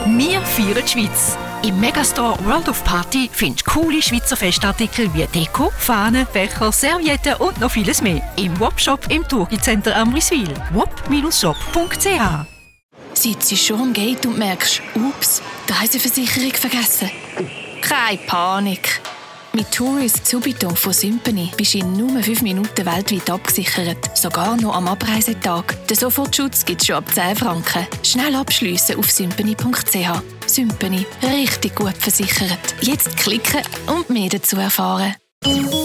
Wir feiern die Schweiz. Im Megastore World of Party findest du coole Schweizer Festartikel wie Deko, Fahnen, Becher, Servietten und noch vieles mehr. Im Wop-Shop im Turgi-Center Amriswil. wop-shop.ch. Sitzt du schon am Gate und merkst, ups, die Reiseversicherung vergessen? Keine Panik. Mit Tourist Subito von Sympany bist du in nur 5 Minuten weltweit abgesichert. Sogar noch am Abreisetag. Den Sofortschutz gibt es schon ab 10 Franken. Schnell abschliessen auf sympany.ch. Sympany. Richtig gut versichert. Jetzt klicken und mehr dazu erfahren.